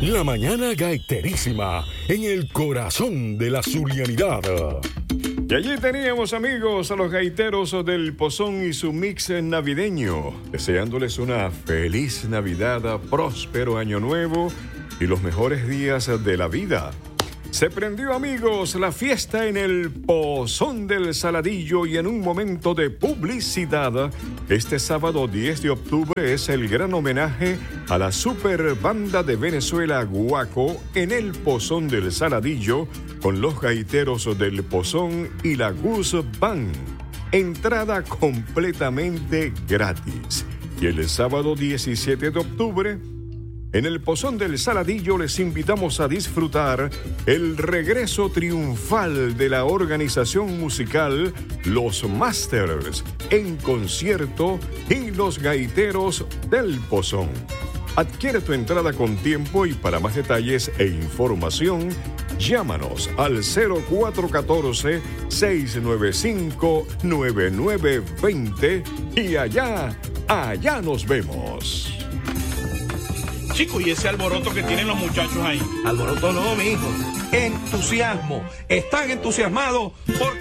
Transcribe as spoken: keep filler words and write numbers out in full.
La mañana gaiterísima en el corazón de la zulianidad. Y allí teníamos, amigos, a los gaiteros del Pozón y su mix navideño, deseándoles una feliz Navidad, próspero año nuevo y los mejores días de la vida. Se prendió, amigos, la fiesta en el Pozón del Saladillo, y en un momento de publicidad, este sábado diez de octubre es el gran homenaje a la super banda de Venezuela Guaco en el Pozón del Saladillo, con los gaiteros del Pozón y la Goose Band. Entrada completamente gratis. Y el sábado diecisiete de octubre, en el Pozón del Saladillo, les invitamos a disfrutar el regreso triunfal de la organización musical Los Masters en concierto y los gaiteros del Pozón. Adquiere tu entrada con tiempo, y para más detalles e información, llámanos al cero cuatro uno cuatro, seis nueve cinco, nueve nueve dos cero y allá, allá nos vemos. Chico, ¿y ese alboroto que tienen los muchachos ahí? Alboroto no, mi hijo. Entusiasmo. Están entusiasmados porque